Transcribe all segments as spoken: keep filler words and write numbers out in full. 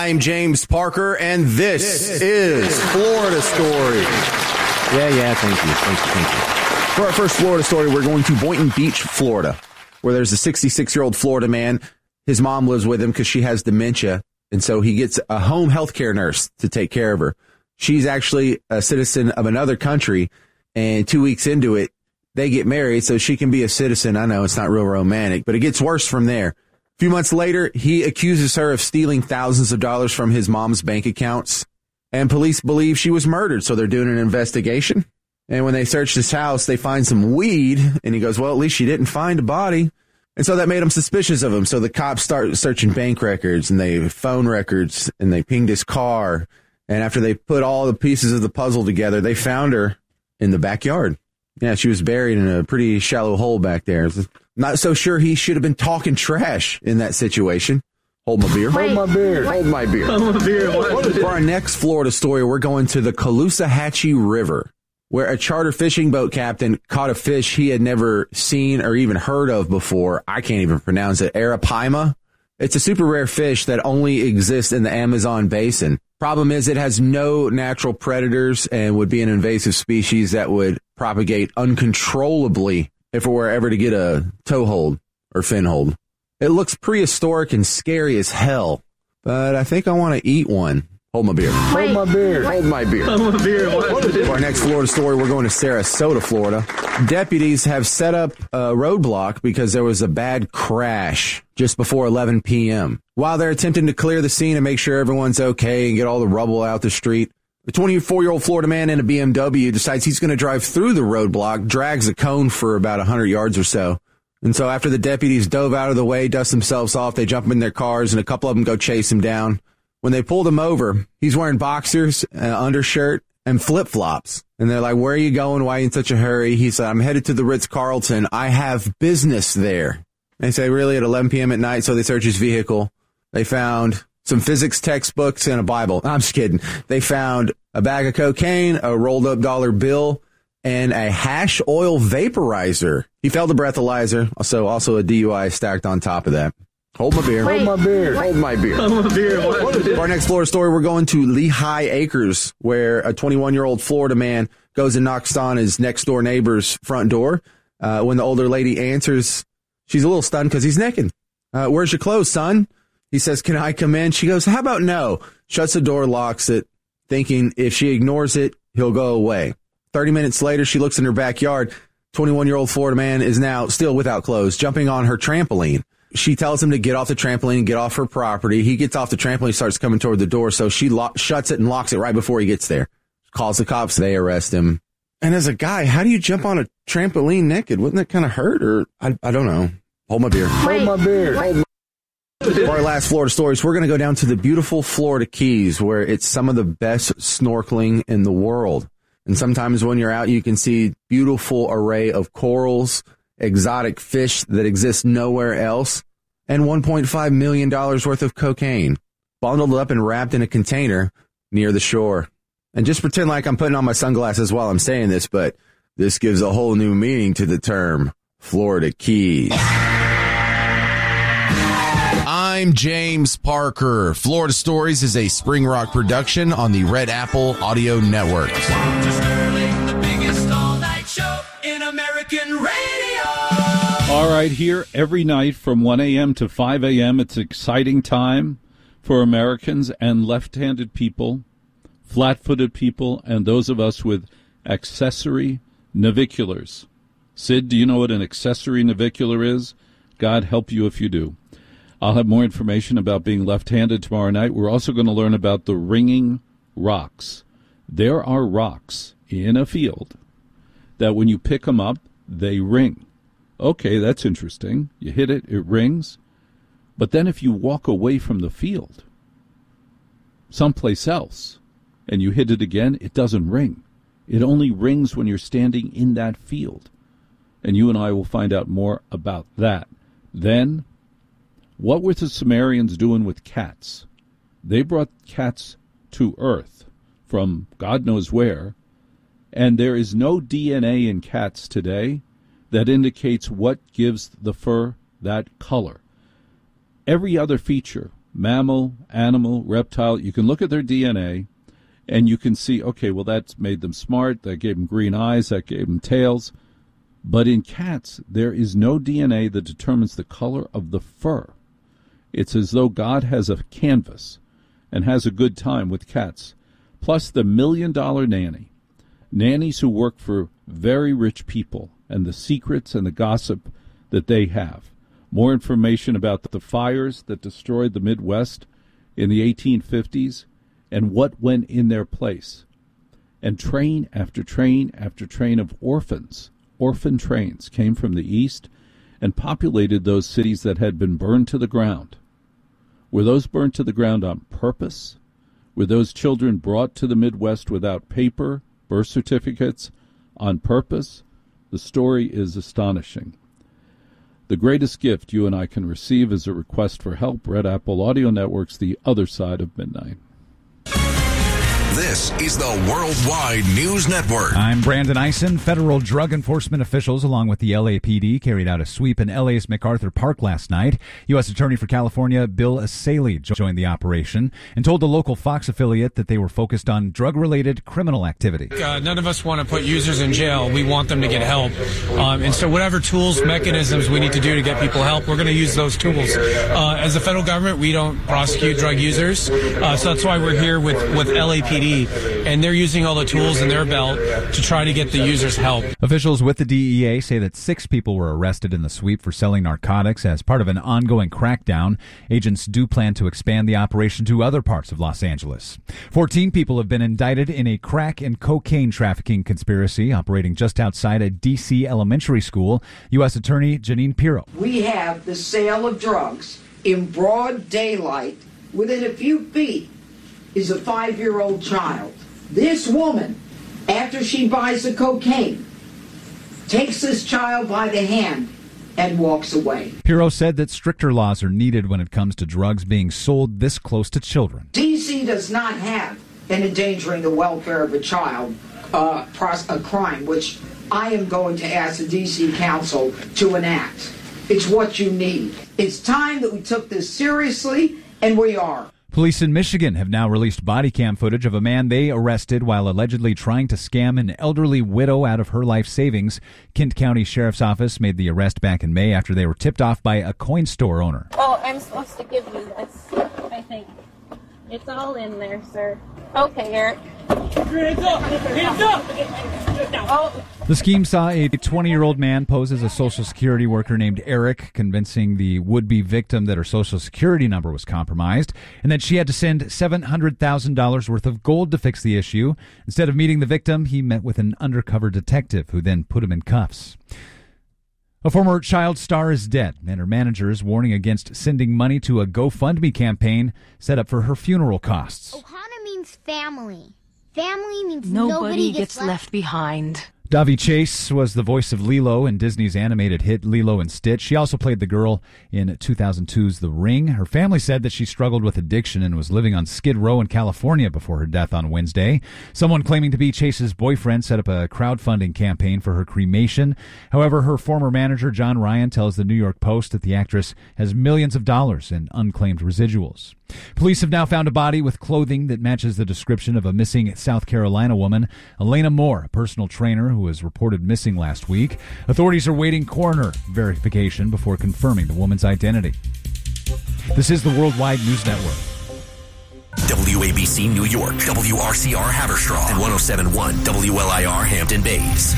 I'm James Parker, and this, this is Florida Story. Yeah, yeah, thank you. Thank you, thank you. For our first Florida story, we're going to Boynton Beach, Florida, where there's a sixty-six-year-old Florida man. His mom lives with him because she has dementia, and so he gets a home health care nurse to take care of her. She's actually a citizen of another country, and two weeks into it, they get married so she can be a citizen. I know it's not real romantic, but it gets worse from there. A few months later, he accuses her of stealing thousands of dollars from his mom's bank accounts, and police believe she was murdered, so they're doing an investigation. And when they searched his house, they find some weed, and he goes, well, at least she didn't find a body. And so that made them suspicious of him. So the cops start searching bank records and they phone records, and they pinged his car. And after they put all the pieces of the puzzle together, they found her in the backyard. Yeah, she was buried in a pretty shallow hole back there. Not so sure he should have been talking trash in that situation. Hold my beer. Hold my beer. Hold my beer. Hold my beer. For our next Florida story, we're going to the Caloosahatchee River, where a charter fishing boat captain caught a fish he had never seen or even heard of before. I can't even pronounce it. Arapaima. It's a super rare fish that only exists in the Amazon basin. Problem is, it has no natural predators and would be an invasive species that would propagate uncontrollably if it were ever to get a toehold or fin hold. It looks prehistoric and scary as hell, but I think I want to eat one. Hold my beer. Hold my beer. Hold my beer. Hold my beer. For our next Florida story, we're going to Sarasota, Florida. Deputies have set up a roadblock because there was a bad crash just before eleven p.m. While they're attempting to clear the scene and make sure everyone's okay and get all the rubble out the street, the twenty-four-year-old Florida man in a B M W decides he's going to drive through the roadblock, drags a cone for about one hundred yards or so. And so after the deputies dove out of the way, dust themselves off, they jump in their cars, and a couple of them go chase him down. When they pulled him over, he's wearing boxers, uh, undershirt, and flip-flops. And they're like, where are you going? Why are you in such a hurry? He said, I'm headed to the Ritz-Carlton. I have business there. And they say, really, at eleven p.m. at night? So they search his vehicle. They found some physics textbooks and a Bible. I'm just kidding. They found a bag of cocaine, a rolled-up dollar bill, and a hash oil vaporizer. He failed the breathalyzer, also, also a D U I stacked on top of that. Hold my beer. Hold my beer. Hold my beer. Hold my beer. For our next Florida story, we're going to Lehigh Acres, where a twenty-one-year-old Florida man goes and knocks on his next-door neighbor's front door. Uh, when the older lady answers, she's a little stunned because he's naked. Uh, where's your clothes, son? He says, can I come in? She goes, how about no? Shuts the door, locks it, thinking if she ignores it, he'll go away. thirty minutes later, she looks in her backyard. twenty-one-year-old Florida man is now still without clothes, jumping on her trampoline. She tells him to get off the trampoline and get off her property. He gets off the trampoline, starts coming toward the door, so she lo- shuts it and locks it right before he gets there. Calls the cops. They arrest him. And as a guy, how do you jump on a trampoline naked? Wouldn't that kind of hurt? Or I, I don't know. Hold my beer. Hold my beer. Hold For our last Florida stories, we're going to go down to the beautiful Florida Keys, where it's some of the best snorkeling in the world. And sometimes when you're out, you can see beautiful array of corals, exotic fish that exist nowhere else, and one point five million dollars worth of cocaine bundled up and wrapped in a container near the shore. And just pretend like I'm putting on my sunglasses while I'm saying this, but this gives a whole new meaning to the term Florida Keys. I'm James Parker. Florida Stories is a Spring Rock production on the Red Apple Audio Network. The biggest all-night show in American radio. All right, here every night from one a.m. to five a.m. It's an exciting time for Americans and left-handed people, flat-footed people, and those of us with accessory naviculars. Sid, do you know what an accessory navicular is? God help you if you do. I'll have more information about being left-handed tomorrow night. We're also going to learn about the ringing rocks. There are rocks in a field that when you pick them up, they ring. Okay, that's interesting. You hit it, it rings. But then if you walk away from the field, someplace else, and you hit it again, it doesn't ring. It only rings when you're standing in that field. And you and I will find out more about that. Then, what were the Sumerians doing with cats? They brought cats to Earth from God knows where, and there is no D N A in cats today that indicates what gives the fur that color. Every other feature mammal, animal, reptile. You can look at their D N A, and you can see, okay, well, that's made them smart. That gave them green eyes. That gave them tails. But in cats, there is no D N A that determines the color of the fur. It's as though God has a canvas and has a good time with cats. Plus the million-dollar nanny. Nannies who work for very rich people and the secrets and the gossip that they have. More information about the fires that destroyed the Midwest in the eighteen fifties and what went in their place. And train after train after train of orphans. Orphan trains came from the east and populated those cities that had been burned to the ground. Were those burned to the ground on purpose? Were those children brought to the Midwest without paper, birth certificates, on purpose? The story is astonishing. The greatest gift you and I can receive is a request for help. Red Apple Audio Network's The Other Side of Midnight. This is the Worldwide News Network. I'm Brandon Eisen. Federal drug enforcement officials, along with the L A P D, carried out a sweep in L A's MacArthur Park last night. U S Attorney for California Bill Asaley joined the operation and told the local Fox affiliate that they were focused on drug-related criminal activity. Uh, none of us want to put users in jail. We want them to get help. Um, and so whatever tools, mechanisms we need to do to get people help, we're going to use those tools. Uh, as the federal government, we don't prosecute drug users. Uh, so that's why we're here with, with L A P D. And they're using all the tools in their belt to try to get the users help. Officials with the D E A say that six people were arrested in the sweep for selling narcotics as part of an ongoing crackdown. Agents do plan to expand the operation to other parts of Los Angeles. Fourteen people have been indicted in a crack and cocaine trafficking conspiracy operating just outside a D C elementary school. U S Attorney Janine Pirro. We have the sale of drugs in broad daylight. Within a few feet is a five-year-old child. This woman, after she buys the cocaine, takes this child by the hand and walks away. Pirro said that stricter laws are needed when it comes to drugs being sold this close to children. D C does not have an endangering the welfare of a child uh, a crime, which I am going to ask the D C Council to enact. It's what you need. It's time that we took this seriously, and we are. Police in Michigan have now released body cam footage of a man they arrested while allegedly trying to scam an elderly widow out of her life savings. Kent County Sheriff's Office made the arrest back in May after they were tipped off by a coin store owner. Oh, I'm supposed to give you this, I think. It's all in there, sir. Okay, Eric. Hands up! Hands up! Oh. The scheme saw a twenty-year-old man pose as a Social Security worker named Eric, convincing the would-be victim that her Social Security number was compromised and that she had to send seven hundred thousand dollars worth of gold to fix the issue. Instead of meeting the victim, he met with an undercover detective who then put him in cuffs. A former child star is dead, and her manager is warning against sending money to a GoFundMe campaign set up for her funeral costs. Ohana means family. Family means nobody, nobody gets, gets left. left behind. Davi Chase was the voice of Lilo in Disney's animated hit Lilo and Stitch. She also played the girl in two thousand two's The Ring. Her family said that she struggled with addiction and was living on Skid Row in California before her death on Wednesday. Someone claiming to be Chase's boyfriend set up a crowdfunding campaign for her cremation. However, her former manager, John Ryan, tells the New York Post that the actress has millions of dollars in unclaimed residuals. Police have now found a body with clothing that matches the description of a missing South Carolina woman, Elena Moore, a personal trainer who was reported missing last week. Authorities are waiting coroner verification before confirming the woman's identity. This is the Worldwide News Network. W A B C New York, W R C R Haverstraw, and one oh seven point one W L I R Hampton Bays.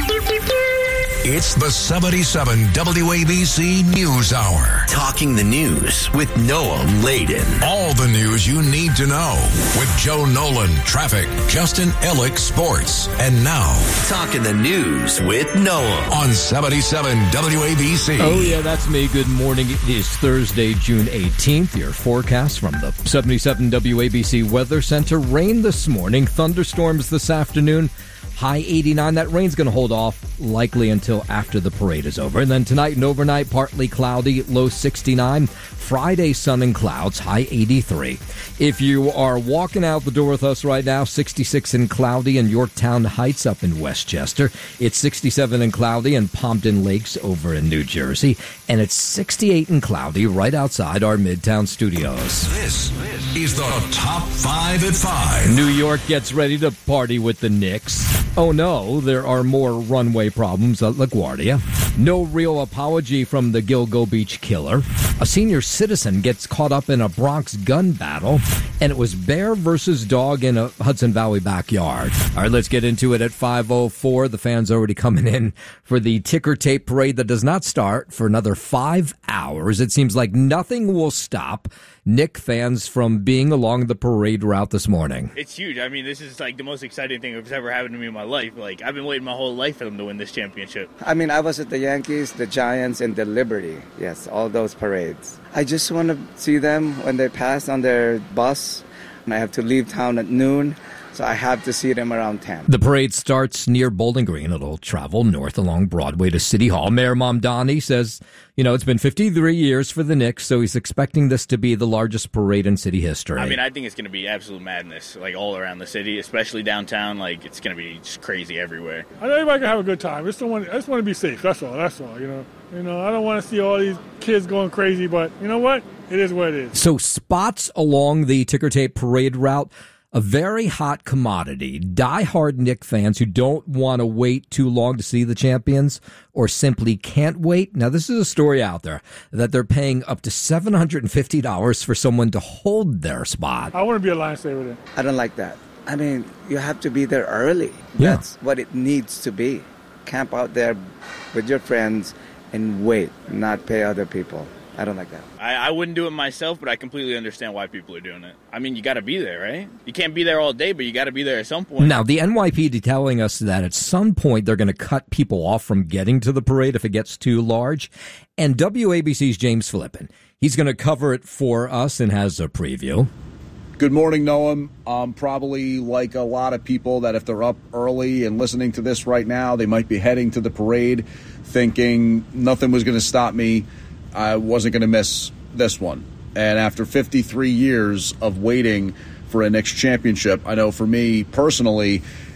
It's the seventy-seven W A B C News Hour. Talking the news with Noam Laden. All the news you need to know with Joe Nolan, traffic, Justin Ellick, sports. And now, Talking the News with Noam on seventy-seven W A B C. Oh, yeah, that's me. Good morning. It is Thursday, June eighteenth. Your forecast from the seventy-seven W A B C Weather Center. Rain this morning, thunderstorms this afternoon. High eighty-nine. That rain's going to hold off likely until after the parade is over. And then tonight and overnight, partly cloudy, low sixty-nine. Friday, sun and clouds, high eighty-three. If you are walking out the door with us right now, sixty-six and cloudy in Yorktown Heights up in Westchester. It's sixty-seven and cloudy in Pompton Lakes over in New Jersey. And it's sixty-eight and cloudy right outside our Midtown studios. This is the Top five at five. New York gets ready to party with the Knicks. Oh no, there are more runway problems at LaGuardia. No real apology from the Gilgo Beach killer. A senior citizen gets caught up in a Bronx gun battle, and it was bear versus dog in a Hudson Valley backyard. All right, let's get into it at five oh four. The fans already coming in for the ticker tape parade that does not start for another five hours. It seems like nothing will stop Knick fans from being along the parade route this morning. It's huge. I mean, this is like the most exciting thing that's ever happened to me in my life. Like, I've been waiting my whole life for them to win this championship. I mean, I was at the Yankees, the Giants, and the Liberty. Yes, all those parades. I just want to see them when they pass on their bus. And I have to leave town at noon, so I have to see them around ten. The parade starts near Bowling Green. It'll travel north along Broadway to City Hall. Mayor Mamdani says, you know, it's been fifty-three years for the Knicks, so he's expecting this to be the largest parade in city history. I mean, I think it's going to be absolute madness, like all around the city, especially downtown. Like, it's going to be just crazy everywhere. I know everybody can have a good time. I just don't want. I just want to be safe. That's all. That's all. You know. You know. I don't want to see all these kids going crazy. But you know what? It is what it is. So spots along the ticker tape parade route. A very hot commodity. Die-hard Knick fans who don't want to wait too long to see the champions or simply can't wait. Now, this is a story out there that they're paying up to seven hundred fifty dollars for someone to hold their spot. I want to be a line saver then. I don't like that. I mean, you have to be there early. Yeah. That's what it needs to be. Camp out there with your friends and wait, not pay other people. I don't like that. I, I wouldn't do it myself, but I completely understand why people are doing it. I mean, you got to be there, right? You can't be there all day, but you got to be there at some point. Now, the N Y P D telling us that at some point they're going to cut people off from getting to the parade if it gets too large. And W A B C's James Flippin, he's going to cover it for us and has a preview. Good morning, Noam. Um, probably like a lot of people that if they're up early and listening to this right now, they might be heading to the parade thinking nothing was going to stop me. I wasn't going to miss this one. And after fifty-three years of waiting for a Knicks championship, I know for me personally,